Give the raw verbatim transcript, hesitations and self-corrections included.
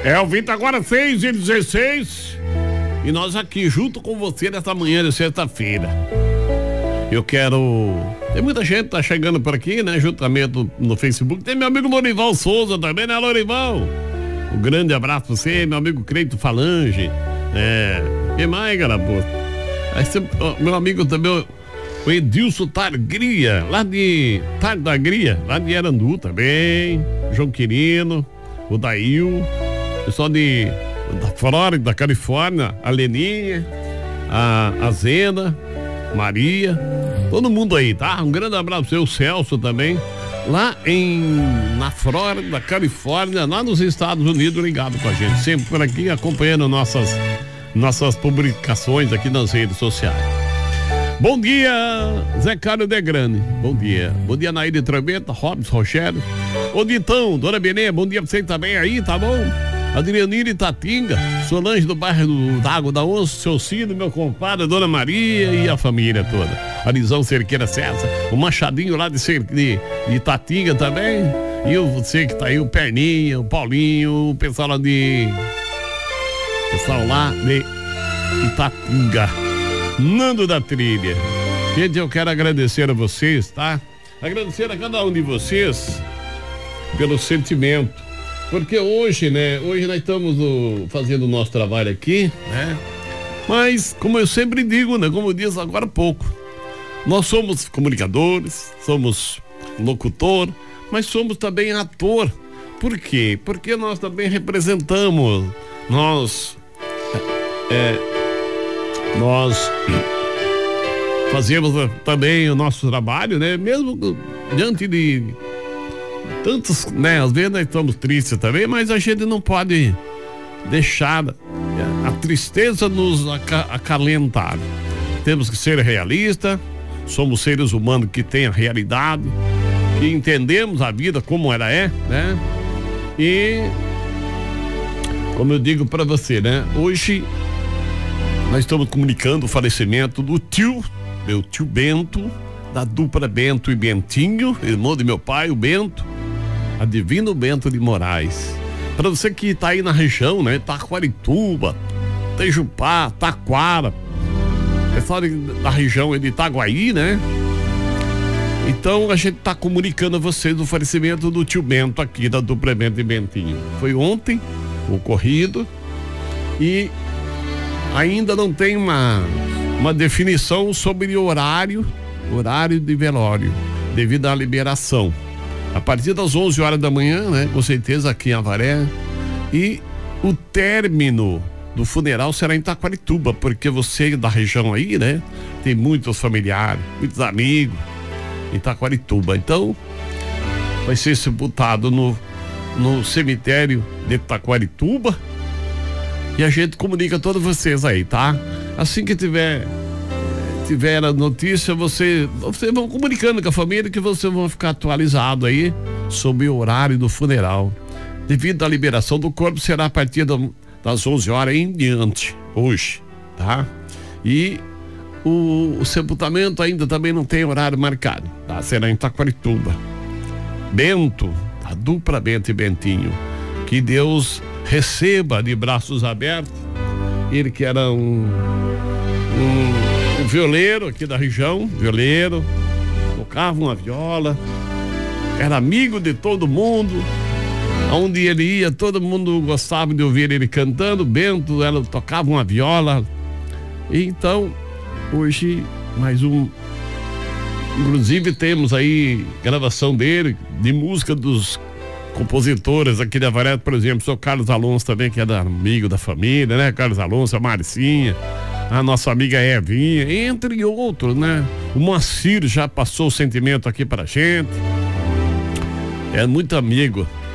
É o Vita agora seis e dezesseis e nós aqui junto com você nessa manhã de sexta-feira. Eu quero... Tem muita gente que tá chegando por aqui, né? Juntamente no, no Facebook. Tem meu amigo Lorival Souza também, né, Lorival? Um grande abraço pra você, meu amigo Creito Falange. É... E mais, galera, pô. Aí, meu amigo também, o Edilson Targria, lá de Targria, lá de Arandu também. João Quirino, o Dail, pessoal de da Flórida, da Califórnia, a Leninha, a, a Zena, Maria, todo mundo aí, tá? Um grande abraço pro seu Celso também, lá em na Flórida, Califórnia, lá nos Estados Unidos, ligado com a gente, sempre por aqui acompanhando nossas nossas publicações aqui nas redes sociais. Bom dia, Zé Carlos Degrane. Bom dia. Bom dia, Naíde Trambeta, Robson Rogério. Ô Ditão, Dona Benê, bom dia pra você também aí, tá bom? Adrianine Tatinga, Solange do bairro do, da Água da Onça, seu Cino, meu compadre, Dona Maria e a família toda. Arizão Cerqueira César, o Machadinho lá de, Cer, de, de Tatinga também. E o, você que tá aí, o Perninha, o Paulinho, o pessoal lá de... Pessoal lá de Itatinga. Nando da Trilha. Gente, eu quero agradecer a vocês, tá? Agradecer a cada um de vocês pelo sentimento. Porque hoje, né? Hoje nós estamos no, fazendo o nosso trabalho aqui, né? Mas, como eu sempre digo, né? Como eu disse agora há pouco, nós somos comunicadores, somos locutor, mas somos também ator. Por quê? Porque nós também representamos, nós... É, nós fazemos também o nosso trabalho, né? Mesmo diante de tantos, né? Às vezes nós estamos tristes também, mas a gente não pode deixar a tristeza nos aca- acalentar. Temos que ser realistas, somos seres humanos que têm a realidade, que entendemos a vida como ela é, né? E como eu digo para você, né? Hoje nós estamos comunicando o falecimento do tio, meu tio Bento, da dupla Bento e Bentinho, irmão de meu pai, o Bento, Adivino Bento de Moraes. Para você que está aí na região, né? Taquarituba, Tejupá, Taquara, pessoal da região de Itaguaí, né? Então a gente está comunicando a vocês o falecimento do tio Bento aqui, da dupla Bento e Bentinho. Foi ontem, ocorrido, e ainda não tem uma, uma definição sobre horário, horário de velório, devido à liberação. A partir das onze horas da manhã, né? Com certeza aqui em Avaré. E o término do funeral será em Taquarituba, porque você da região aí, né? Tem muitos familiares, muitos amigos em Taquarituba. Então, vai ser sepultado no, no cemitério de Taquarituba. E a gente comunica a todos vocês aí, tá? Assim que tiver tiver a notícia, você, vocês vão comunicando com a família que vocês vão ficar atualizados aí sobre o horário do funeral. Devido à liberação do corpo, será a partir do, das onze horas em diante, hoje, tá? E o, o sepultamento ainda também não tem horário marcado, tá? Será em Taquarituba. Bento, a dupla Bento e Bentinho. Que Deus receba de braços abertos. Ele que era um, um, um violeiro aqui da região, violeiro, tocava uma viola, era amigo de todo mundo. Onde ele ia, todo mundo gostava de ouvir ele cantando. Bento, ela tocava uma viola. E então, hoje, mais um. Inclusive temos aí gravação dele, de música dos compositores aqui de Avaré, por exemplo, o seu Carlos Alonso também, que é da, amigo da família, né? Carlos Alonso, a Marcinha, a nossa amiga Evinha, entre outros, né? O Moacir já passou o sentimento aqui pra gente. É muito amigo